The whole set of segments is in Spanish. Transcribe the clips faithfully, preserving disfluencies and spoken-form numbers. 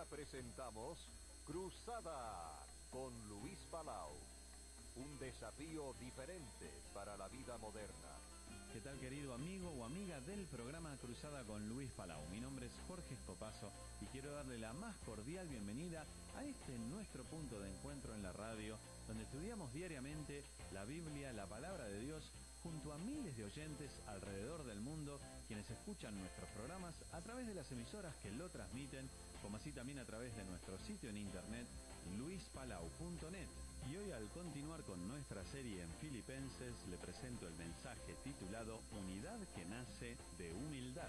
Ahora presentamos Cruzada con Luis Palau. Un desafío diferente para la vida moderna. ¿Qué tal, querido amigo o amiga del programa Cruzada con Luis Palau? Mi nombre es Jorge Escopazo y quiero darle la más cordial bienvenida a este nuestro punto de encuentro en la radio, donde estudiamos diariamente la Biblia, la palabra de Dios, junto a miles de oyentes alrededor del mundo, quienes escuchan nuestros programas a través de las emisoras que lo transmiten, como así también a través de nuestro sitio en internet, luis palau punto net. Y hoy, al continuar con nuestra serie en Filipenses, le presento el mensaje titulado Unidad que nace de humildad.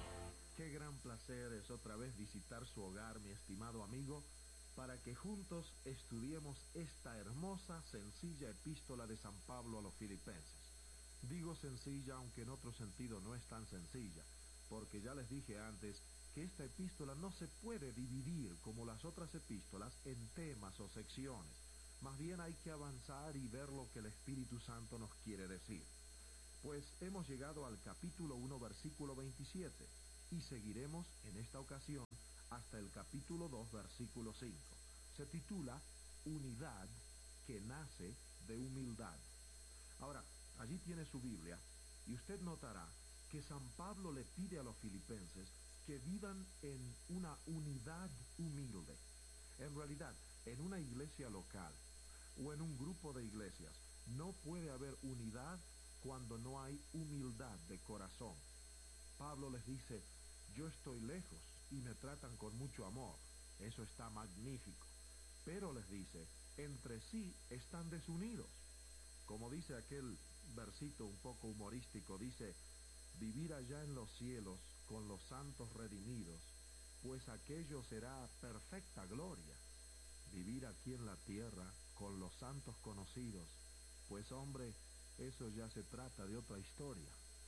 Qué gran placer es otra vez visitar su hogar, mi estimado amigo, para que juntos estudiemos esta hermosa, sencilla epístola de San Pablo a los Filipenses. Digo sencilla, aunque en otro sentido no es tan sencilla, porque ya les dije antes que esta epístola no se puede dividir como las otras epístolas en temas o secciones. Más bien hay que avanzar y ver lo que el Espíritu Santo nos quiere decir. Pues hemos llegado al capítulo uno, versículo veintisiete, y seguiremos en esta ocasión hasta el capítulo dos, versículo cinco. Se titula Unidad que nace de humildad. Ahora, allí tiene su Biblia, y usted notará que San Pablo le pide a los filipenses que vivan en una unidad humilde. En realidad, en una iglesia local o en un grupo de iglesias, no puede haber unidad cuando no hay humildad de corazón. Pablo les dice, yo estoy lejos y me tratan con mucho amor. Eso está magnífico. Pero les dice, entre sí están desunidos. Como dice aquel versito un poco humorístico, dice, vivir allá en los cielos con los santos redimidos, pues aquello será perfecta gloria. Vivir aquí en la tierra con los santos conocidos, pues hombre, eso ya se trata de otra historia.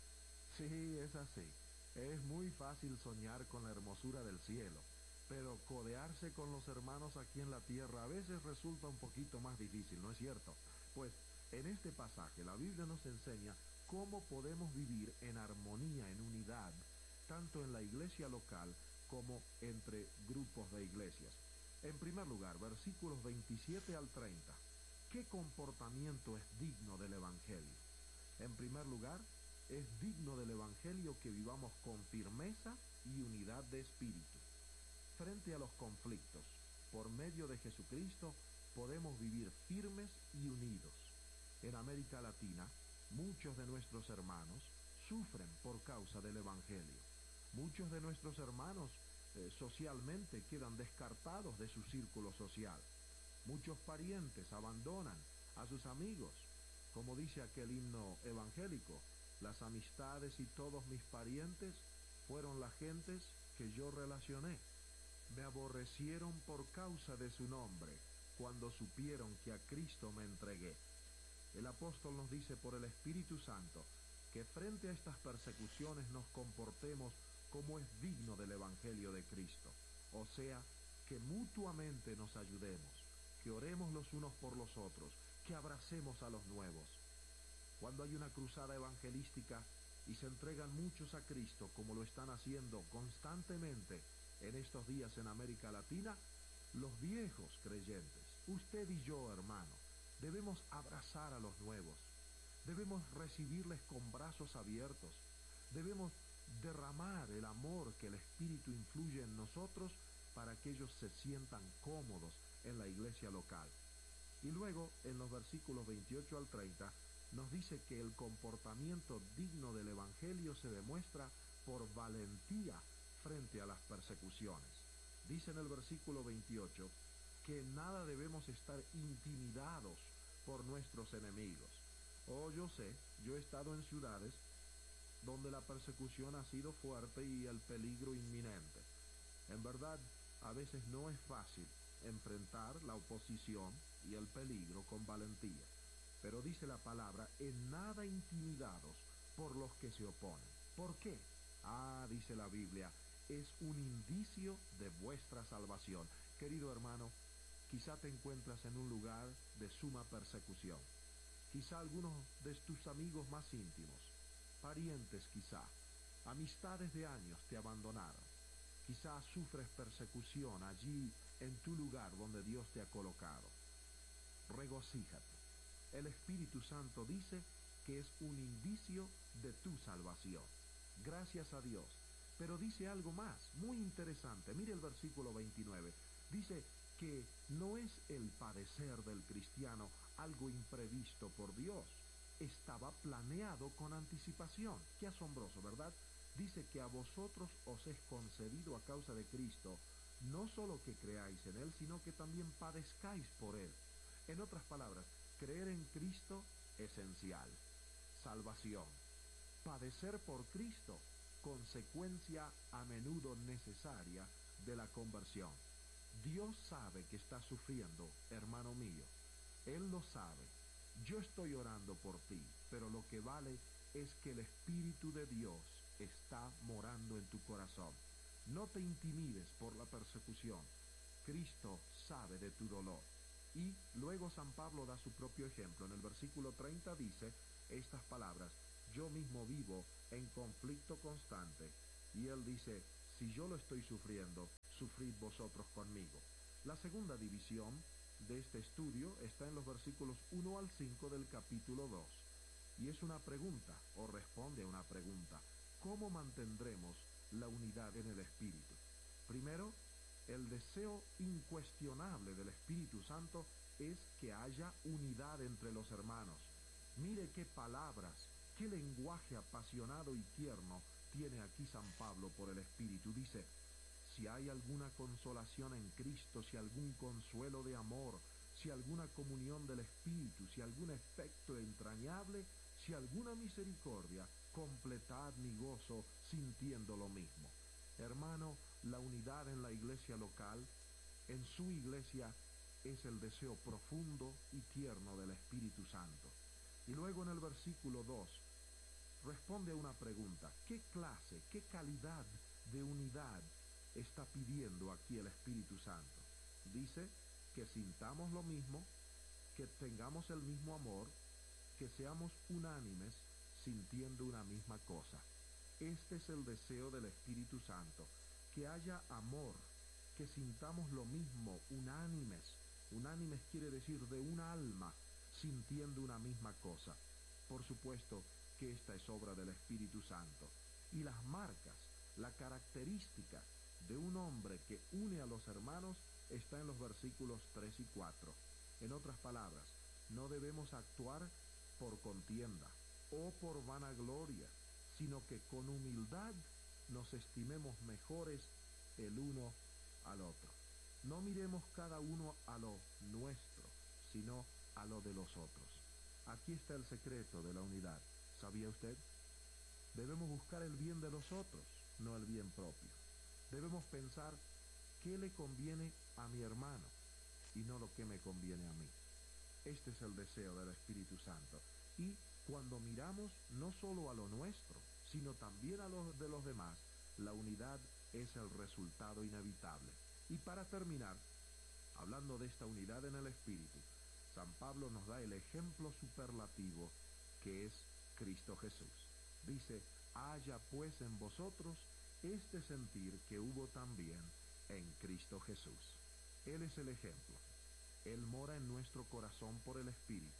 Sí, es así. Es muy fácil soñar con la hermosura del cielo, pero codearse con los hermanos aquí en la tierra a veces resulta un poquito más difícil, ¿no es cierto? Pues en este pasaje la Biblia nos enseña cómo podemos vivir en armonía, en unidad, tanto en la iglesia local como entre grupos de iglesias. En primer lugar, versículos veintisiete al treinta. ¿Qué comportamiento es digno del Evangelio? En primer lugar, es digno del Evangelio que vivamos con firmeza y unidad de espíritu. Frente a los conflictos, por medio de Jesucristo, podemos vivir firmes y unidos. En América Latina, muchos de nuestros hermanos sufren por causa del Evangelio. Muchos de nuestros hermanos eh, socialmente quedan descartados de su círculo social. Muchos parientes abandonan a sus amigos. Como dice aquel himno evangélico, las amistades y todos mis parientes fueron las gentes que yo relacioné. Me aborrecieron por causa de su nombre, cuando supieron que a Cristo me entregué. El apóstol nos dice por el Espíritu Santo que frente a estas persecuciones nos comportemos como es digno del Evangelio de Cristo. O sea, que mutuamente nos ayudemos, que oremos los unos por los otros, que abracemos a los nuevos. Cuando hay una cruzada evangelística y se entregan muchos a Cristo, como lo están haciendo constantemente en estos días en América Latina, los viejos creyentes, usted y yo, hermano, debemos abrazar a los nuevos, debemos recibirles con brazos abiertos, debemos derramar el amor que el Espíritu influye en nosotros para que ellos se sientan cómodos en la iglesia local. Y luego, en los versículos veintiocho al treinta, nos dice que el comportamiento digno del Evangelio se demuestra por valentía frente a las persecuciones. Dice en el versículo veintiocho que nada debemos estar intimidados por nuestros enemigos. Oh, yo sé, yo he estado en ciudades donde la persecución ha sido fuerte y el peligro inminente. En verdad, a veces no es fácil enfrentar la oposición y el peligro con valentía. Pero dice la palabra, en nada intimidados por los que se oponen. ¿Por qué? Ah, dice la Biblia, es un indicio de vuestra salvación. Querido hermano, quizá te encuentras en un lugar de suma persecución. Quizá algunos de tus amigos más íntimos, parientes quizá, amistades de años te abandonaron. Quizá quizás sufres persecución allí en tu lugar donde Dios te ha colocado. Regocíjate. El Espíritu Santo dice que es un indicio de tu salvación. Gracias a Dios. Pero dice algo más, muy interesante. Mire el versículo veintinueve. Dice que no es el padecer del cristiano algo imprevisto por Dios. Estaba planeado con anticipación. Qué asombroso, ¿verdad? Dice que a vosotros os es concedido a causa de Cristo, no solo que creáis en Él, sino que también padezcáis por Él. En otras palabras, creer en Cristo, esencial. Salvación. Padecer por Cristo, consecuencia a menudo necesaria de la conversión. Dios sabe que estás sufriendo, hermano mío. Él lo sabe. Yo estoy orando por ti, pero lo que vale es que el Espíritu de Dios está morando en tu corazón. No te intimides por la persecución. Cristo sabe de tu dolor. Y luego San Pablo da su propio ejemplo. En el versículo treinta dice estas palabras: yo mismo vivo en conflicto constante. Y él dice, si yo lo estoy sufriendo, sufrid vosotros conmigo. La segunda división de este estudio está en los versículos uno al cinco del capítulo dos. Y es una pregunta, o responde a una pregunta. ¿Cómo mantendremos la unidad en el Espíritu? Primero, el deseo incuestionable del Espíritu Santo es que haya unidad entre los hermanos. Mire qué palabras, qué lenguaje apasionado y tierno tiene aquí San Pablo por el Espíritu. Dice, si hay alguna consolación en Cristo, si algún consuelo de amor, si alguna comunión del Espíritu, si algún efecto entrañable, si alguna misericordia, completad mi gozo sintiendo lo mismo. Hermano, la unidad en la iglesia local, en su iglesia, es el deseo profundo y tierno del Espíritu Santo. Y luego en el versículo dos, responde a una pregunta. ¿Qué clase, qué calidad de unidad está pidiendo aquí el Espíritu Santo? Dice que sintamos lo mismo, que tengamos el mismo amor, que seamos unánimes sintiendo una misma cosa. Este es el deseo del Espíritu Santo, que haya amor, que sintamos lo mismo, unánimes. Unánimes quiere decir de una alma, sintiendo una misma cosa. Por supuesto que esta es obra del Espíritu Santo. Y las marcas, la característica de un hombre que une a los hermanos está en los versículos tres y cuatro. En otras palabras, no debemos actuar por contienda o por vanagloria, sino que con humildad nos estimemos mejores el uno al otro. No miremos cada uno a lo nuestro, sino a lo de los otros. Aquí está el secreto de la unidad. ¿Sabía usted? Debemos buscar el bien de los otros, no el bien propio. Debemos pensar qué le conviene a mi hermano y no lo que me conviene a mí. Este es el deseo del Espíritu Santo. Y cuando miramos no solo a lo nuestro, sino también a lo de los demás, la unidad es el resultado inevitable. Y para terminar, hablando de esta unidad en el Espíritu, San Pablo nos da el ejemplo superlativo que es Cristo Jesús. Dice, haya pues en vosotros este sentir que hubo también en Cristo Jesús. Él es el ejemplo. Él mora en nuestro corazón por el Espíritu.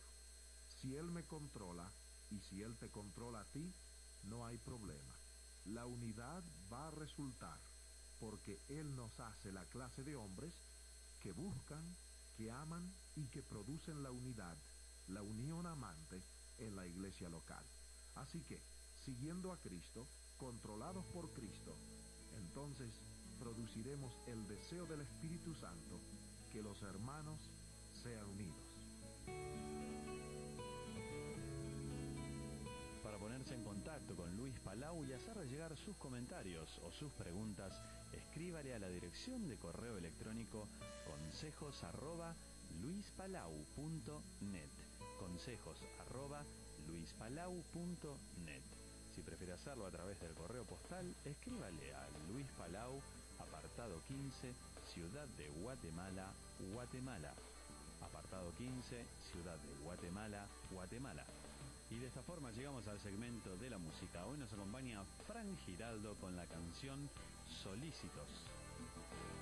Si Él me controla y si Él te controla a ti, no hay problema. La unidad va a resultar porque Él nos hace la clase de hombres que buscan, que aman y que producen la unidad, la unión amante en la iglesia local. Así que, siguiendo a Cristo, controlados por Cristo, entonces produciremos el deseo del Espíritu Santo, que los hermanos sean unidos. Para ponerse en contacto con Luis Palau y hacerle llegar sus comentarios o sus preguntas, escríbale a la dirección de correo electrónico consejos arroba luispalau punto net. Consejos arroba luispalau punto net. Si prefiere hacerlo a través del correo postal, escríbale a Luis Palau, apartado quince, Ciudad de Guatemala, Guatemala. Apartado quince, Ciudad de Guatemala, Guatemala. Y de esta forma llegamos al segmento de la música. Hoy nos acompaña Fran Giraldo con la canción solícitos.